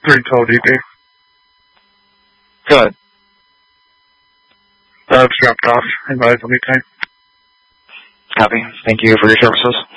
312 DP. Go ahead. It's dropped off. Advise anytime. Copy. Thank you for your services.